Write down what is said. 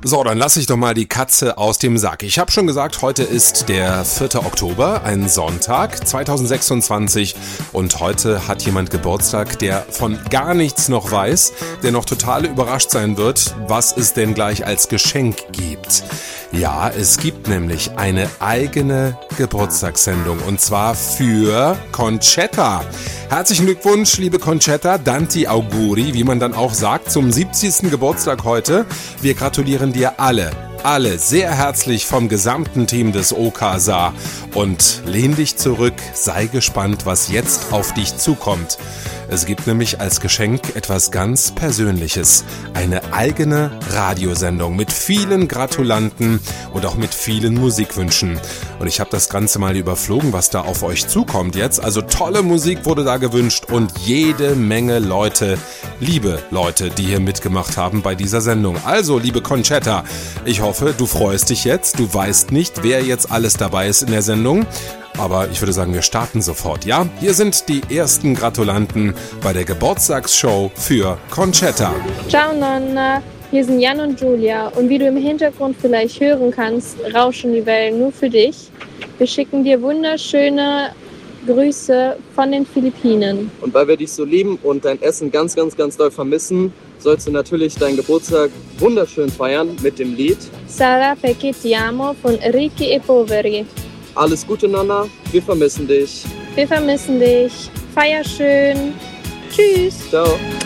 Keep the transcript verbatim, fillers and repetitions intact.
So, dann lasse ich doch mal die Katze aus dem Sack. Ich habe schon gesagt, heute ist der vierte Oktober, ein Sonntag zweitausendsechsundzwanzig und heute hat jemand Geburtstag, der von gar nichts noch weiß, der noch total überrascht sein wird, was es denn gleich als Geschenk gibt. Ja, es gibt nämlich eine eigene Geburtstagssendung und zwar für Concetta. Herzlichen Glückwunsch, liebe Concetta, Tanti auguri, wie man dann auch sagt, zum siebzigsten Geburtstag heute. Wir gratulieren dir alle, alle sehr herzlich vom gesamten Team des O K S A und lehn dich zurück, sei gespannt, was jetzt auf dich zukommt. Es gibt nämlich als Geschenk etwas ganz Persönliches, eine eigene Radiosendung mit vielen Gratulanten und auch mit vielen Musikwünschen. Und ich habe das Ganze mal überflogen, was da auf euch zukommt jetzt. Also tolle Musik wurde da gewünscht und jede Menge Leute, liebe Leute, die hier mitgemacht haben bei dieser Sendung. Also, liebe Concetta, ich hoffe, du freust dich jetzt. Du weißt nicht, wer jetzt alles dabei ist in der Sendung. Aber ich würde sagen, wir starten sofort, ja? Hier sind die ersten Gratulanten bei der Geburtstagsshow für Concetta. Ciao Nonna, hier sind Jan und Julia und wie du im Hintergrund vielleicht hören kannst, rauschen die Wellen nur für dich. Wir schicken dir wunderschöne Grüße von den Philippinen. Und weil wir dich so lieben und dein Essen ganz, ganz, ganz doll vermissen, sollst du natürlich deinen Geburtstag wunderschön feiern mit dem Lied Sarà perché ti amo von Ricchi e Poveri. Alles Gute, Nonna. Wir vermissen dich. Wir vermissen dich. Feier schön. Tschüss. Ciao.